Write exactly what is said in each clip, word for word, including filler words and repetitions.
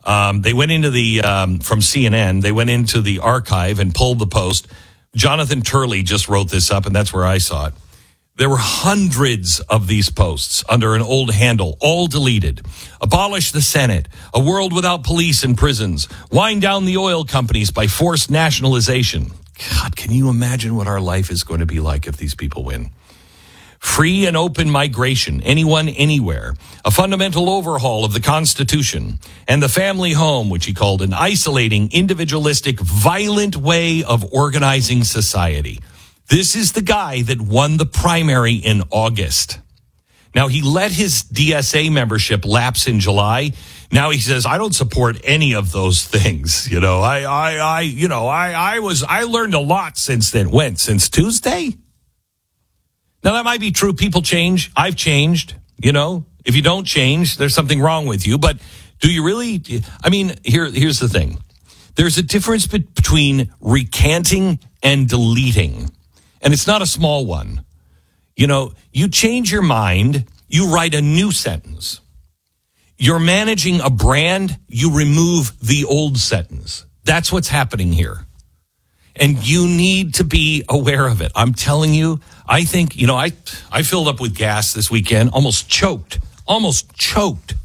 Um, they went into the, um, from C N N, they went into the archive and pulled the post. Jonathan Turley just wrote this up, and that's where I saw it. There were hundreds of these posts under an old handle, all deleted. Abolish the Senate. A world without police and prisons. Wind down the oil companies by forced nationalization. God, can you imagine what our life is going to be like if these people win? Free and open migration, anyone, anywhere. A fundamental overhaul of the Constitution. And the family home, which he called an isolating, individualistic, violent way of organizing society. This is the guy that won the primary in August. Now, he let his D S A membership lapse in July. Now he says, I don't support any of those things. You know, I, I, I, you know, I, I was, I learned a lot since then. When? Since Tuesday? Now, that might be true. People change. I've changed. You know, if you don't change, there's something wrong with you. But do you really? I mean, here, here's the thing. There's a difference be- between recanting and deleting. And it's not a small one. You know, you change your mind, you write a new sentence. You're managing a brand, you remove the old sentence. That's what's happening here. And you need to be aware of it. I'm telling you, I think, you know, I, I filled up with gas this weekend, almost choked, almost choked.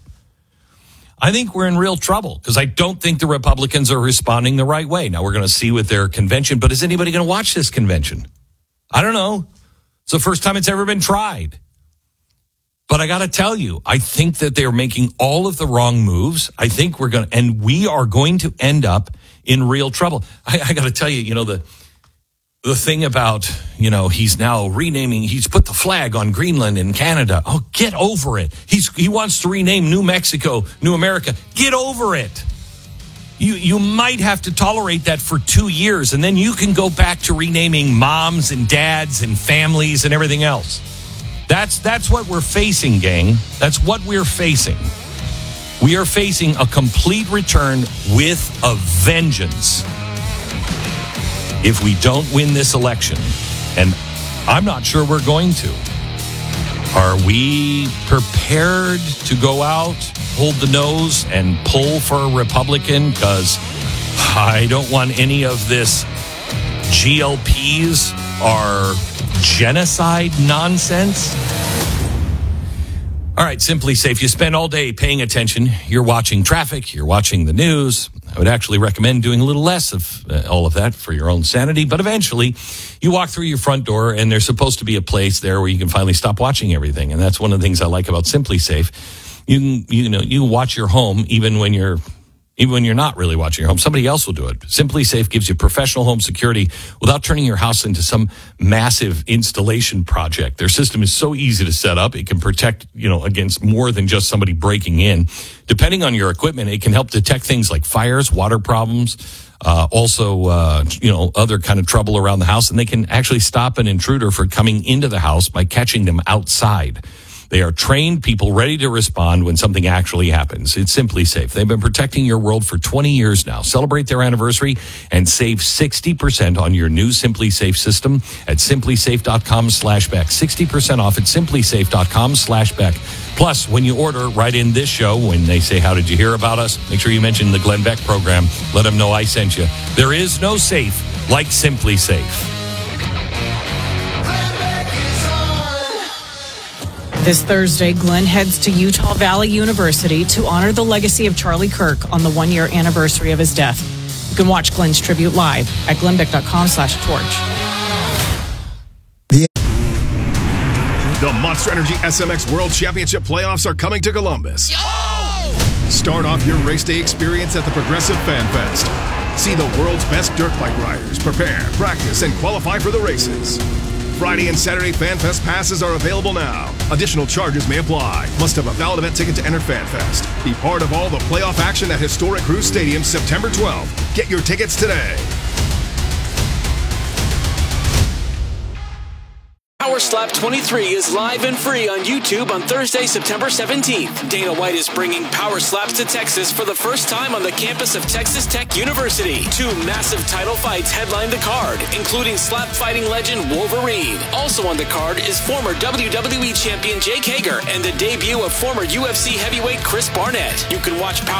I think we're in real trouble because I don't think the Republicans are responding the right way. Now, we're going to see with their convention, but is anybody going to watch this convention? I don't know. It's the first time it's ever been tried. But I got to tell you, I think that they're making all of the wrong moves. I think we're going to, and we are going to end up in real trouble. I, I got to tell you, you know, the the thing about, you know, he's now renaming, he's put the flag on Greenland in Canada. Oh, get over it. He's he wants to rename New Mexico, New America. Get over it. You you might have to tolerate that for two years, and then you can go back to renaming moms and dads and families and everything else. That's that's what we're facing, gang. That's what we're facing. We are facing a complete return with a vengeance if we don't win this election. And I'm not sure we're going to. Are we prepared to go out, hold the nose, and pull for a Republican? Because I don't want any of this G L Ps or genocide nonsense. All right, Simply Safe. You spend all day paying attention. You're watching traffic. You're watching the news. I would actually recommend doing a little less of uh, all of that for your own sanity. But eventually, you walk through your front door, and there's supposed to be a place there where you can finally stop watching everything. And that's one of the things I like about Simply Safe. You can, you know, you watch your home even when you're even when you're not really watching your home. Somebody else will do it. Simply Safe gives you professional home security without turning your house into some massive installation project. Their system is so easy to set up. It can protect, you know, against more than just somebody breaking in. Depending on your equipment, it can help detect things like fires, water problems, uh, also, uh, you know, other kind of trouble around the house. And they can actually stop an intruder from coming into the house by catching them outside. They are trained people ready to respond when something actually happens. It's Simply Safe. They've been protecting your world for twenty years now. Celebrate their anniversary and save sixty percent on your new Simply Safe system at simplysafe.com slash Beck. sixty percent off at simplysafe.com slash Beck. Plus, when you order right in this show, when they say, how did you hear about us? Make sure you mention the Glenn Beck program. Let them know I sent you. There is no safe like Simply Safe. This Thursday, Glenn heads to Utah Valley University to honor the legacy of Charlie Kirk on the one-year anniversary of his death. You can watch Glenn's tribute live at glennbeck.com slash torch. The Monster Energy S M X World Championship playoffs are coming to Columbus. Yo! Start off your race day experience at the Progressive Fan Fest. See the world's best dirt bike riders prepare, practice, and qualify for the races. Friday and Saturday Fan Fest passes are available now. Additional charges may apply. Must have a valid event ticket to enter Fan Fest. Be part of all the playoff action at historic Cruz Stadium September twelfth. Get your tickets today. Power Slap twenty-three is live and free on YouTube on Thursday, September seventeenth. Dana White is bringing Power Slaps to Texas for the first time on the campus of Texas Tech University. Two massive title fights headline the card, including slap fighting legend Wolverine. Also on the card is former W W E champion Jake Hager and the debut of former U F C heavyweight Chris Barnett. You can watch Power